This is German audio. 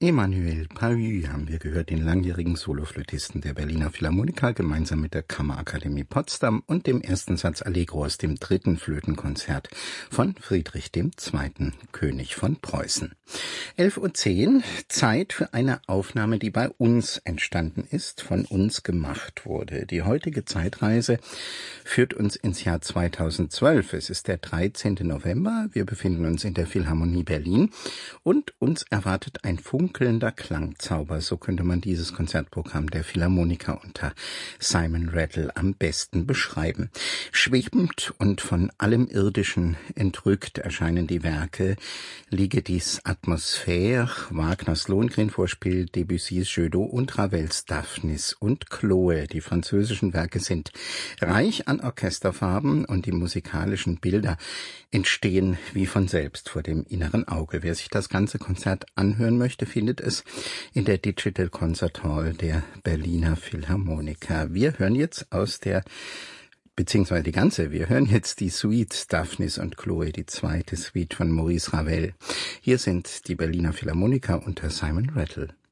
Emmanuel Pahü haben wir gehört, den langjährigen Soloflötisten der Berliner Philharmoniker, gemeinsam mit der Kammerakademie Potsdam und dem ersten Satz Allegro aus dem 3. Flötenkonzert von Friedrich II., König von Preußen. 11:10 Uhr, Zeit für eine Aufnahme, die bei uns entstanden ist, von uns gemacht wurde. Die heutige Zeitreise führt uns ins Jahr 2012. Es ist der 13. November. Wir befinden uns in der Philharmonie Berlin und uns erwartet ein funkelnder Klangzauber. So könnte man dieses Konzertprogramm der Philharmoniker unter Simon Rattle am besten beschreiben. Schwebend und von allem Irdischen entrückt erscheinen die Werke Ligedis Atmosphäre, Wagners Lohengrin-Vorspiel, Debussys Jeu d'eau und Ravels Daphnis und Chloe. Die französischen Werke sind reich an Orchesterfarben und die musikalischen Bilder entstehen wie von selbst vor dem inneren Auge. Wer sich das ganze Konzert anhören möchte, findet es in der Digital Concert Hall der Berliner Philharmoniker. Wir hören jetzt wir hören jetzt die Suite Daphnis und Chloe, die zweite Suite von Maurice Ravel. Hier sind die Berliner Philharmoniker unter Simon Rattle.